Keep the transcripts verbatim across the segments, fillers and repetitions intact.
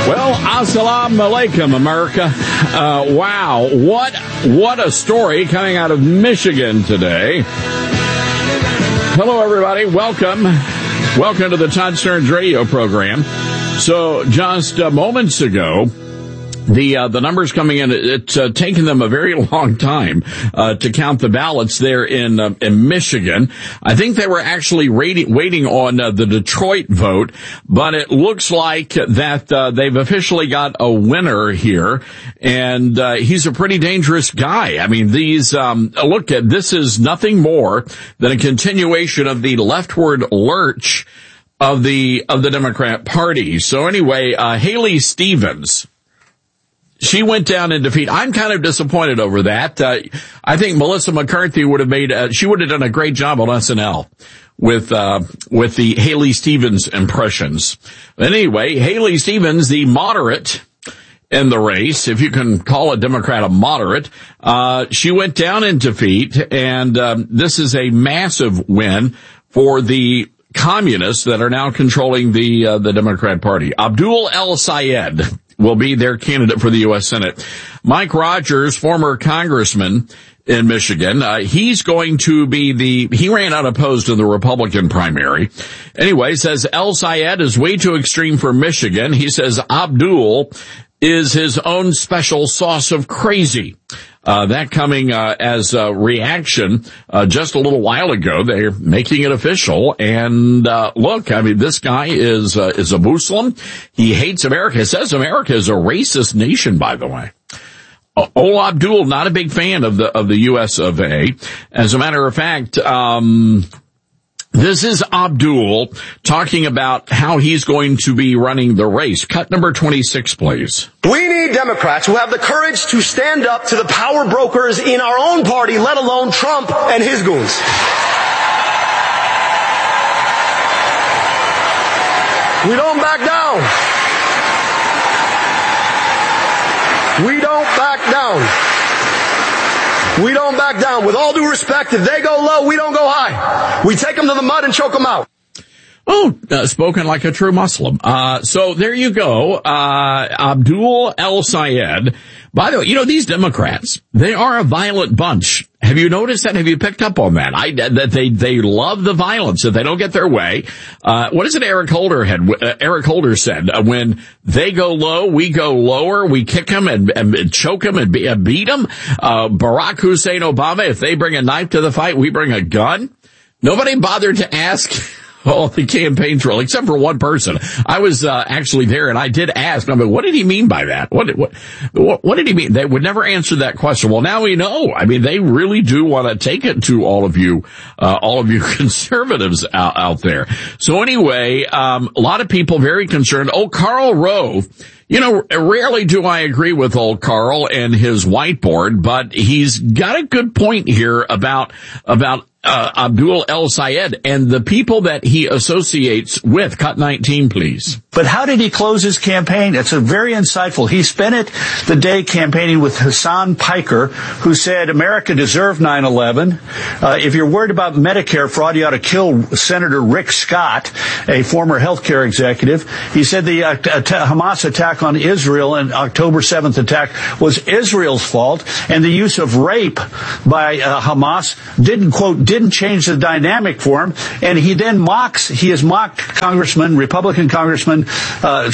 Well, assalamu alaikum, America. Uh, wow, what what a story coming out of Michigan today. Hello, everybody. Welcome. Welcome to the Todd Stearns radio program. So just uh, moments ago, The uh, the numbers coming in, it's uh, taken them a very long time uh, to count the ballots there in uh, in Michigan. I think they were actually waiting, waiting on uh, the Detroit vote, but it looks like that uh, they've officially got a winner here, and uh, he's a pretty dangerous guy. I mean, these um, look at this is nothing more than a continuation of the leftward lurch of the of the Democrat Party. So anyway, uh, Haley Stevens, she went down in defeat. I'm kind of disappointed over that. Uh, I think Melissa McCarthy would have made, uh, she would have done a great job on S N L with, uh, with the Haley Stevens impressions. But anyway, Haley Stevens, the moderate in the race, if you can call a Democrat a moderate, uh, she went down in defeat, and, um, this is a massive win for the communists that are now controlling the, uh, the Democrat Party. Abdul El-Sayed will be their candidate for the U S Senate. Mike Rogers, former congressman in Michigan, uh, he's going to be the, he ran unopposed in the Republican primary. Anyway, says El-Sayed is way too extreme for Michigan. He says Abdul is his own special sauce of crazy. Uh, that coming, uh, as a reaction, uh, just a little while ago. They're making it official. And, uh, look, I mean, this guy is, uh, is a Muslim. He hates America. It says America is a racist nation, by the way. Uh, Ol Abdul, not a big fan of the, of the U S of A. As a matter of fact, um, this is Abdul talking about how he's going to be running the race. Cut number twenty-six, please. We need Democrats who have the courage to stand up to the power brokers in our own party, let alone Trump and his goons. We don't back down. We don't back down. We don't back down. With all due respect, if they go low, we don't go high. We take them to the mud and choke them out. Oh, uh, spoken like a true Muslim. Uh, so there you go. Uh, Abdul El-Sayed. By the way, you know, these Democrats, they are a violent bunch. Have you noticed that? Have you picked up on that? I, that they, they love the violence. If they don't get their way, uh, what is it Eric Holder had, uh, Eric Holder said, uh, when they go low, we go lower, we kick them and, and choke them and be, uh, beat them. Uh, Barack Hussein Obama, if they bring a knife to the fight, we bring a gun. Nobody bothered to ask all the campaign trail, except for one person. I was uh, actually there, and I did ask. I mean, what did he mean by that? What, what, what, what did he mean? They would never answer that question. Well, now we know. I mean, they really do want to take it to all of you, uh, all of you conservatives out, out there. So anyway, um, a lot of people very concerned. Oh, Karl Rove. You know, rarely do I agree with old Karl and his whiteboard, but he's got a good point here about, about, uh, Abdul El-Sayed and the people that he associates with. Cut nineteen, please. But how did he close his campaign? It's a very insightful. He spent it the day campaigning with Hassan Piker, who said America deserved nine eleven. Uh, if you're worried about Medicare fraud, you ought to kill Senator Rick Scott, a former health care executive. He said the uh, att- Hamas attack on Israel and October seventh attack was Israel's fault, and the use of rape by uh, Hamas didn't, quote, didn't change the dynamic for him. And he then mocks, he has mocked Congressman, Republican Congressman uh,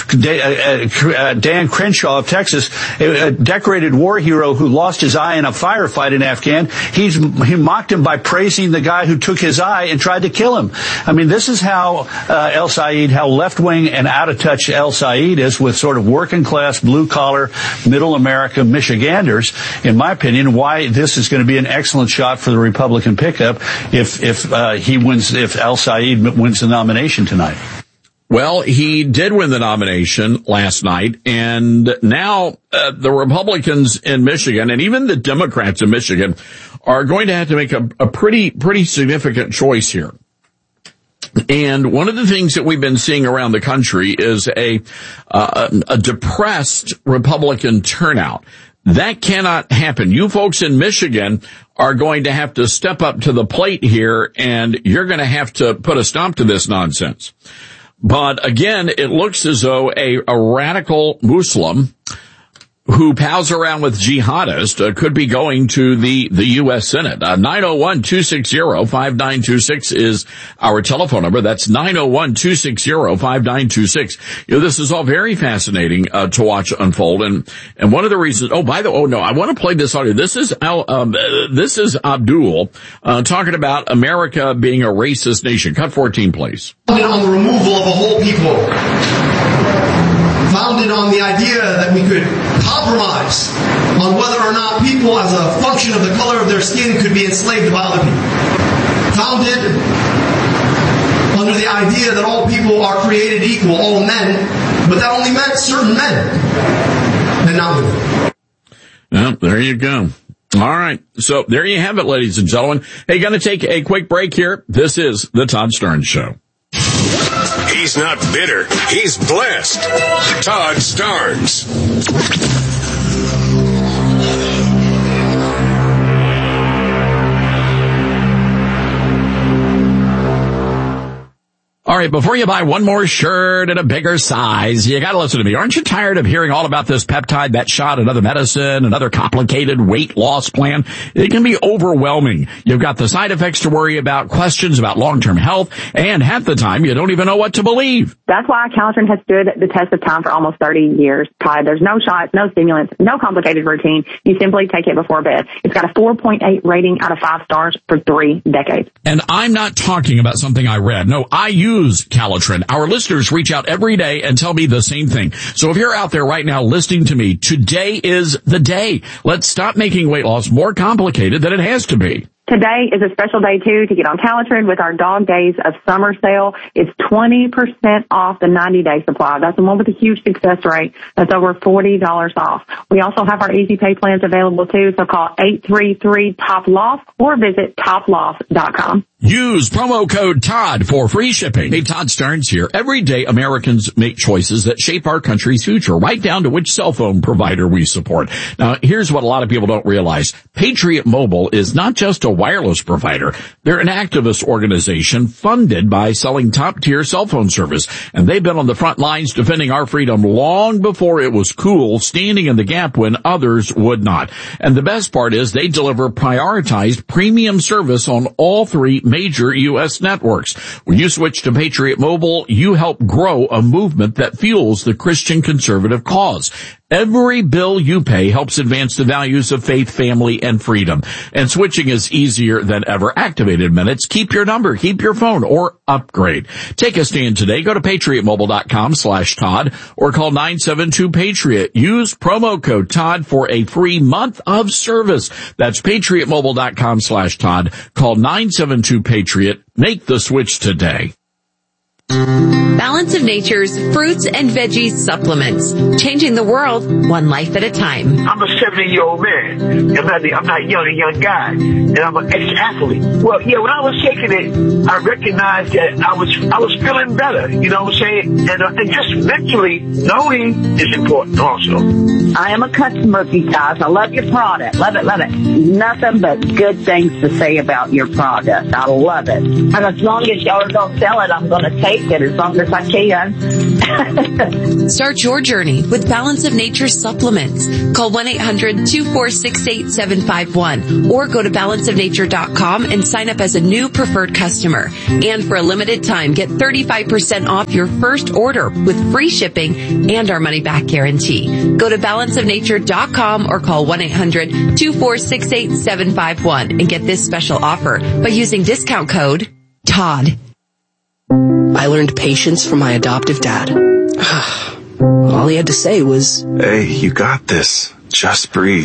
Dan Crenshaw of Texas, a decorated war hero who lost his eye in a firefight in Afghan. He's, he mocked him by praising the guy who took his eye and tried to kill him. I mean, this is how uh, El-Sayed, how left-wing and out-of-touch El-Sayed is with sort of working-class, blue-collar, middle America Michiganders, in my opinion, why this is going to be an excellent shot for the Republican pickup if, if uh, he wins, if El-Sayed wins the nomination tonight. Well, he did win the nomination last night, and now uh, the Republicans in Michigan and even the Democrats in Michigan are going to have to make a, a pretty, pretty significant choice here. And one of the things that we've been seeing around the country is a, uh, a depressed Republican turnout. That cannot happen. You folks in Michigan are going to have to step up to the plate here, and you're going to have to put a stop to this nonsense. But again, it looks as though a, a radical Muslim who pals around with jihadists uh, could be going to the, the U S Senate. Uh, nine oh one, two six zero, five nine two six is our telephone number. That's nine oh one, two six zero, five nine two six. You know, this is all very fascinating uh, to watch unfold. And, and one of the reasons, oh, by the way, oh no, I want to play this audio. This is, Al, um, uh, this is Abdul, uh, talking about America being a racist nation. Cut fourteen, please. On the removal of a whole people. Founded on the idea that we could compromise on whether or not people as a function of the color of their skin could be enslaved by other people. Founded under the idea that all people are created equal, all men, but that only meant certain men, and not women. Well, there you go. All right. So there you have it, ladies and gentlemen. Hey, going to take a quick break here. This is the Todd Starnes Show. He's not bitter. He's blessed. Todd Starnes. All right, before you buy one more shirt in a bigger size, you got to listen to me. Aren't you tired of hearing all about this peptide, that shot, another medicine, another complicated weight loss plan? It can be overwhelming. You've got the side effects to worry about, questions about long-term health, and half the time you don't even know what to believe. That's why Calitrin has stood the test of time for almost thirty years, Todd. There's no shots, no stimulants, no complicated routine. You simply take it before bed. It's got a four point eight rating out of five stars for three decades. And I'm not talking about something I read. No, I use Calitrin. Our listeners reach out every day and tell me the same thing. So if you're out there right now listening to me, today is the day. Let's stop making weight loss more complicated than it has to be. Today is a special day, too, to get on Calitrin with our Dog Days of Summer sale. It's twenty percent off the ninety-day supply. That's the one with a huge success rate. That's over forty dollars off. We also have our easy pay plans available, too, so call eight three three, T O P L O F or visit top lof dot com. Use promo code Todd for free shipping. Hey, Todd Starnes here. Every day, Americans make choices that shape our country's future, right down to which cell phone provider we support. Now, here's what a lot of people don't realize. Patriot Mobile is not just a wireless provider. They're an activist organization funded by selling top-tier cell phone service, and they've been on the front lines defending our freedom long before it was cool, standing in the gap when others would not. And the best part is they deliver prioritized premium service on all three major U S networks. When you switch to Patriot Mobile, you help grow a movement that fuels the Christian conservative cause. Every bill you pay helps advance the values of faith, family, and freedom. And switching is easier than ever. Activated minutes. Keep your number, keep your phone, or upgrade. Take a stand today. Go to patriot mobile dot com slash Todd or call nine seven two Patriot. Use promo code Todd for a free month of service. That's patriot mobile dot com slash Todd. Call nine seven two Patriot. Make the switch today. Balance of Nature's fruits and veggies supplements, changing the world one life at a time. I'm a seventy-year-old man. I'm not, I'm not young, a young guy, and I'm an ex-athlete. Well, yeah, when I was taking it, I recognized that I was I was feeling better. You know what I'm saying? And, uh, and just mentally knowing is important also. I am a customer of you guys. I love your product. Love it, love it. Nothing but good things to say about your product. I love it. And as long as y'all don't sell it, I'm going to take it as long as I can. Start your journey with Balance of Nature supplements. Call one eight hundred two four six eight seven five one or go to balance of nature dot com and sign up as a new preferred customer. And for a limited time, get thirty-five percent off your first order with free shipping and our money-back guarantee. Go to balance of nature dot com or call one eight hundred two four six eight seven five one and get this special offer by using discount code Todd. I learned patience from my adoptive dad. All he had to say was, "Hey, you got this. Just breathe."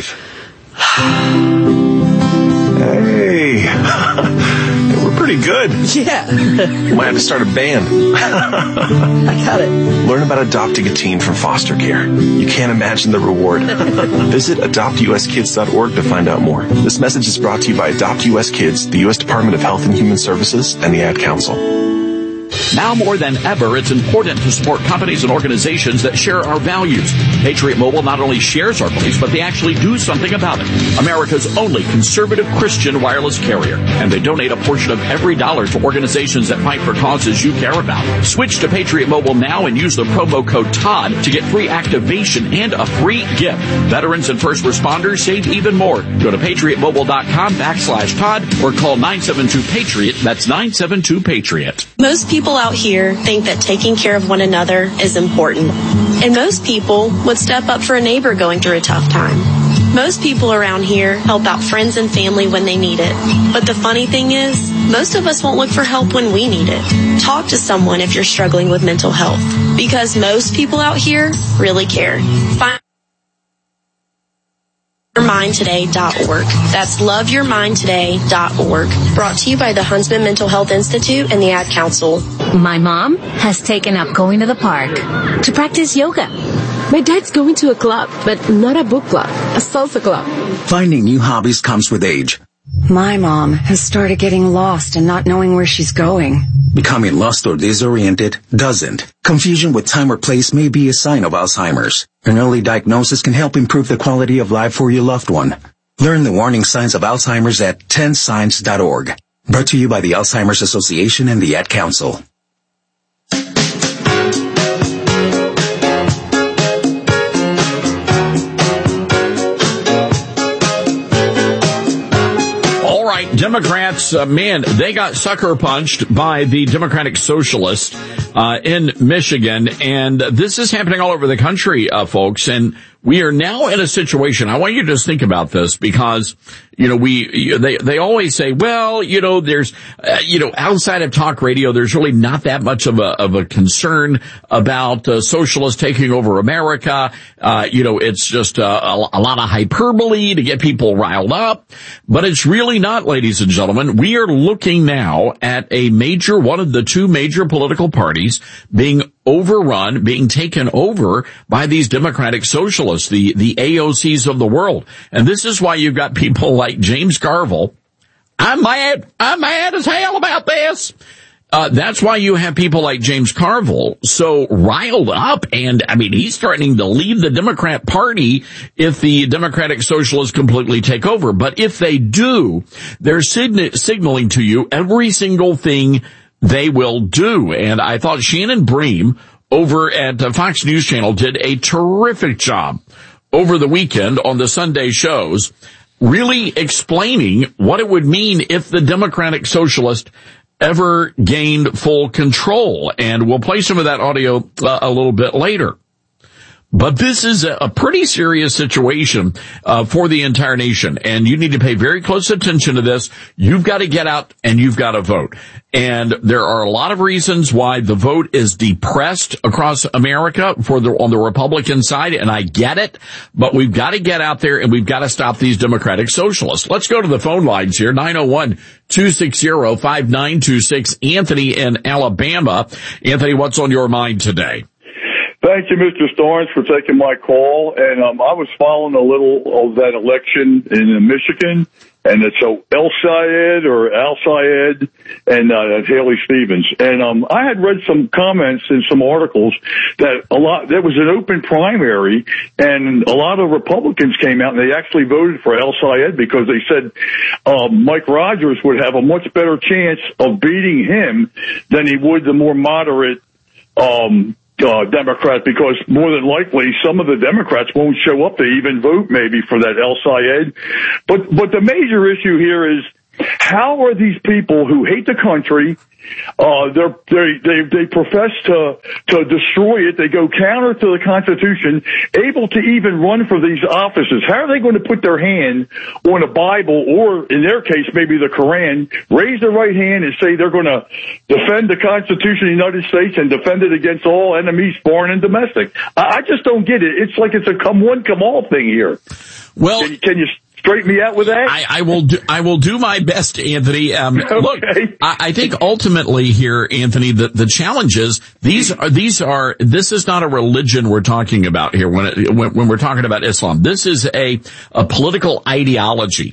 Hey, we're pretty good. Yeah. Might have to start a band. I got it. Learn about adopting a teen from foster care. You can't imagine the reward. Visit adopt u s kids dot org to find out more. This message is brought to you by Adopt U S Kids, the U S Department of Health and Human Services, and the Ad Council. Now more than ever, it's important to support companies and organizations that share our values. Patriot Mobile not only shares our beliefs, but they actually do something about it. America's only conservative Christian wireless carrier. And they donate a portion of every dollar to organizations that fight for causes you care about. Switch to Patriot Mobile now and use the promo code Todd to get free activation and a free gift. Veterans and first responders save even more. Go to patriotmobile.com backslash Todd or call nine seven two Patriot. That's nine seven two Patriot. Most people out here think that taking care of one another is important. And most people would step up for a neighbor going through a tough time. Most people around here help out friends and family when they need it. But the funny thing is, most of us won't look for help when we need it. Talk to someone if you're struggling with mental health, because most people out here really care. Find your mind today dot org. That's love your mind today dot org. Brought to you by the Huntsman Mental Health Institute and the Ad Council. My mom has taken up going to the park to practice yoga. My dad's going to a club, but not a book club, a salsa club. Finding new hobbies comes with age. My mom has started getting lost and not knowing where she's going. Becoming lost or disoriented doesn't. Confusion with time or place may be a sign of Alzheimer's. An early diagnosis can help improve the quality of life for your loved one. Learn the warning signs of Alzheimer's at ten signs dot org. Brought to you by the Alzheimer's Association and the Ad Council. Democrats, uh, man, they got sucker punched by the Democratic Socialists uh, in Michigan, and this is happening all over the country, uh, folks. And we are now in a situation. I want you to just think about this, because you know we they they always say, well, you know, there's uh, you know outside of talk radio, there's really not that much of a of a concern about uh, socialists taking over America. Uh, you know, it's just uh, a, a lot of hyperbole to get people riled up, but it's really not, ladies and gentlemen. We are looking now at a major, one of the two major political parties being overrun, being taken over by these Democratic Socialists, the, the A O Cs of the world. And this is why you've got people like James Carville. I'm mad. I'm mad as hell about this. Uh, that's why you have people like James Carville so riled up, and I mean, he's threatening to leave the Democrat Party if the Democratic Socialists completely take over. But if they do, they're sign- signaling to you every single thing they will do. And I thought Shannon Bream over at uh, Fox News Channel did a terrific job over the weekend on the Sunday shows, really explaining what it would mean if the Democratic Socialist ever gained full control. And we'll play some of that audio uh, a little bit later. But this is a, a pretty serious situation uh, for the entire nation, and you need to pay very close attention to this. You've got to get out and you've got to vote. And there are a lot of reasons why the vote is depressed across America for the on the Republican side, and I get it, but we've got to get out there and we've got to stop these Democratic Socialists. Let's go to the phone lines here. nine oh one, two six zero, five nine two six. Anthony in Alabama. Anthony, what's on your mind today? Thank you, Mister Starnes, for taking my call. And um, I was following a little of that election in Michigan, and it's so El Sayed or Al Sayed and uh, Haley Stevens. And um, I had read some comments in some articles that a lot there was an open primary, and a lot of Republicans came out and they actually voted for El Sayed because they said um, Mike Rogers would have a much better chance of beating him than he would the more moderate Um, Uh, Democrat, because more than likely some of the Democrats won't show up to even vote maybe for that El Sayed. But, but the major issue here is, how are these people who hate the country, uh, they're, they, they, they profess to, to destroy it, they go counter to the Constitution, able to even run for these offices? How are they going to put their hand on a Bible, or in their case, maybe the Koran, raise their right hand and say they're going to defend the Constitution of the United States and defend it against all enemies, foreign and domestic? I, I just don't get it. It's like it's a come one, come all thing here. Well, can, can you straighten me out with that? I, I will do, I will do my best, Anthony. Um, okay. Look, I, I think ultimately here, Anthony, the, the challenge is these are, these are, this is not a religion we're talking about here when, it, when, when we're talking about Islam. This is a, a political ideology.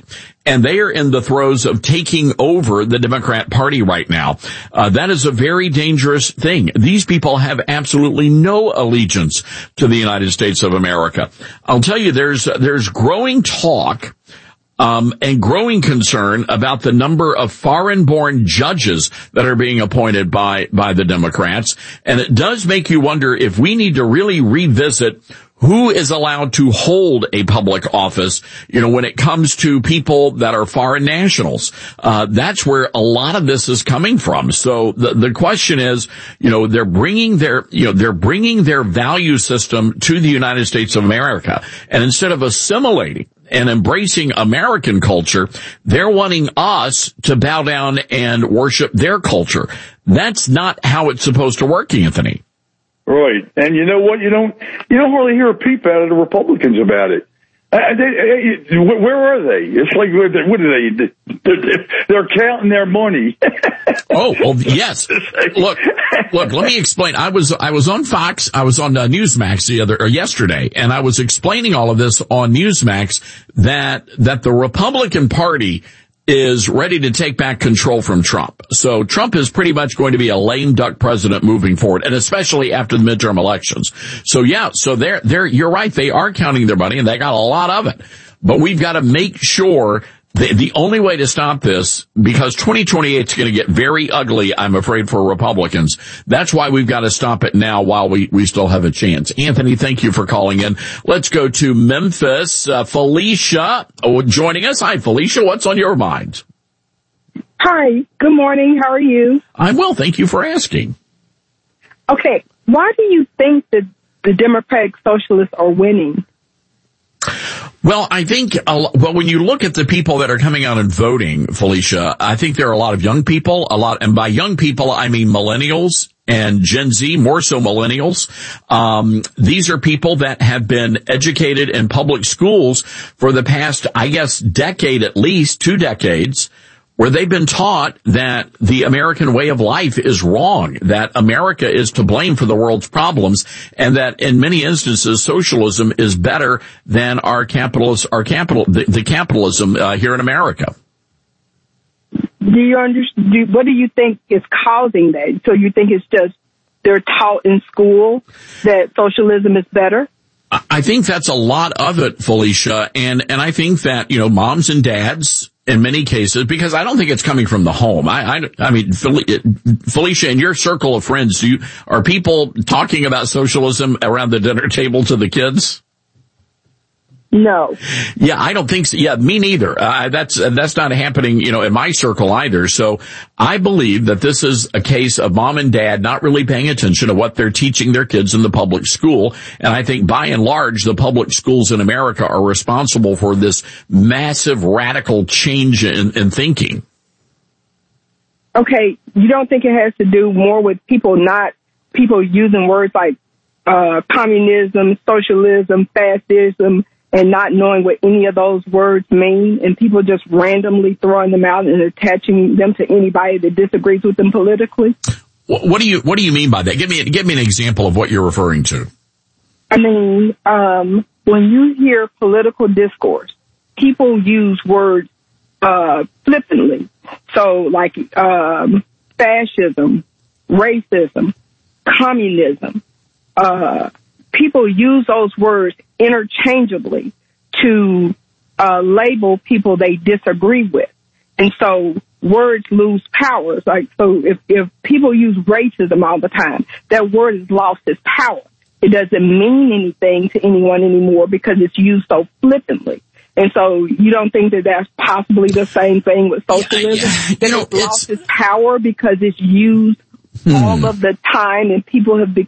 and they are in the throes of taking over the Democrat Party right now. Uh, that is a very dangerous thing. These people have absolutely no allegiance to the United States of America. I'll tell you, there's there's growing talk Um, and growing concern about the number of foreign-born judges that are being appointed by, by the Democrats. And it does make you wonder if we need to really revisit who is allowed to hold a public office, you know, when it comes to people that are foreign nationals. Uh, that's where a lot of this is coming from. So the, the question is, you know, they're bringing their, you know, they're bringing their value system to the United States of America. And instead of assimilating and embracing American culture, they're wanting us to bow down and worship their culture. That's not how it's supposed to work, Anthony. Right. And you know what? You don't, you don't really hear a peep out of the Republicans about it. Uh, they, uh, where are they? It's like, what are they? They're, they're counting their money. Oh, well, yes. Look, look, let me explain. I was, I was on Fox. I was on uh, Newsmax the other, or yesterday, and I was explaining all of this on Newsmax that, that the Republican Party is ready to take back control from Trump. So Trump is pretty much going to be a lame duck president moving forward, and especially after the midterm elections. So yeah, so they're, they're, you're right, they are counting their money, and they got a lot of it. But we've got to make sure the, the only way to stop this, because twenty twenty-eight is going to get very ugly, I'm afraid, for Republicans. That's why we've got to stop it now while we, we still have a chance. Anthony, thank you for calling in. Let's go to Memphis. Uh, Felicia oh, joining us. Hi, Felicia. What's on your mind? Hi. Good morning. How are you? I'm well. Thank you for asking. Okay. Why do you think that the Democratic Socialists are winning? Well, I think, uh, well, when you look at the people that are coming out and voting, Felicia, I think there are a lot of young people, a lot, and by young people, I mean millennials and Gen Z, more so millennials. Um, these are people that have been educated in public schools for the past, I guess, decade at least, two decades, where they've been taught that the American way of life is wrong, that America is to blame for the world's problems, and that in many instances socialism is better than our capitalist, our capital, the, the capitalism uh, here in America. Do you understand? Do, what do you think is causing that? So you think it's just they're taught in school that socialism is better? I think that's a lot of it, Felicia, and and I think that, you know, moms and dads, in many cases, because I don't think it's coming from the home. I, I, I mean, Felicia, in your circle of friends, do you, are people talking about socialism around the dinner table to the kids? No. Yeah, I don't think so. Yeah, me neither. Uh, that's, that's not happening, you know, in my circle either. So I believe that this is a case of mom and dad not really paying attention to what they're teaching their kids in the public school. And I think by and large, the public schools in America are responsible for this massive radical change in, in thinking. Okay. You don't think it has to do more with people not, people using words like, uh, communism, socialism, fascism, and not knowing what any of those words mean, and people just randomly throwing them out and attaching them to anybody that disagrees with them politically? What do you What do you mean by that? Give me Give me an example of what you're referring to. I mean, um, when you hear political discourse, people use words uh, flippantly. So, like um, fascism, racism, communism. Uh, people use those words interchangeably to uh, label people they disagree with. And so words lose power. Like, so if, if people use racism all the time, that word has lost its power. It doesn't mean anything to anyone anymore because it's used so flippantly. And so you don't think that that's possibly the same thing with socialism? Yeah, yeah. That You know, it's lost its power because it's used hmm. all of the time and people have become